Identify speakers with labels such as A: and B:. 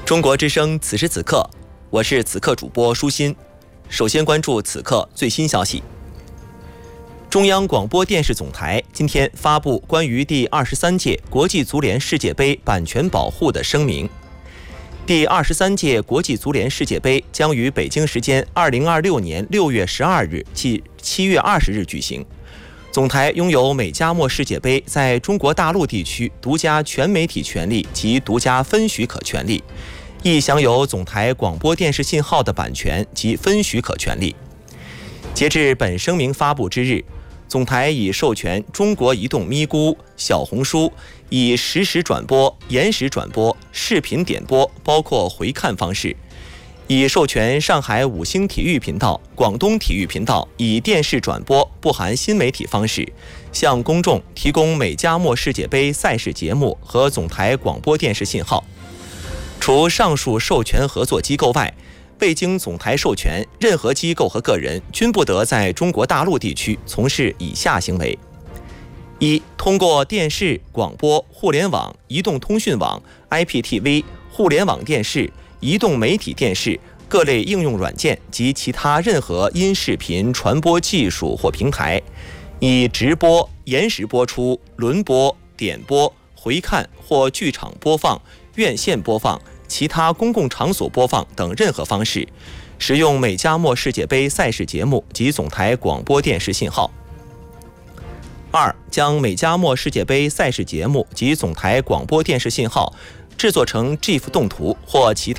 A: 中国之声此时此刻，我是此刻主播舒心。首先关注此刻最新消息。中央广播电视总台今天发布关于第23届国际足联世界杯版权保护的声明。第23届国际足联世界杯将于北京时间2026年6月12日至7月20日举行。总台拥有美加墨世界杯在中国大陆地区独家全媒体权利及独家分许可权利，亦享有总台广播电视信号的版权及分许可权利。截至本声明发布之日，总台已授权中国移动咪咕、小红书以实时转播、延时转播、视频点播包括回看方式，已授权上海5星体育频道、广东体育频道以电视转播不含新媒体方式，向公众提供美加墨世界杯赛事节目和总台广播电视信号。除上述授权合作机构外，未经总台授权，任何机构和个人均不得在中国大陆地区从事以下行为：一、通过电视、广播、互联网、移动通讯网、IPTV、互联网电视、移动媒体电视、各类应用软件及其他任何音视频传播技术或平台，以直播、延时播出、轮播、点播、回看或剧场播放、院线播放、其他公共场所播放等任何方式，使用美加墨世界杯赛事节目及总台广播电视信号。二、将美加墨世界杯赛事节目及总台广播电视信号制作成 GIF 动图或其他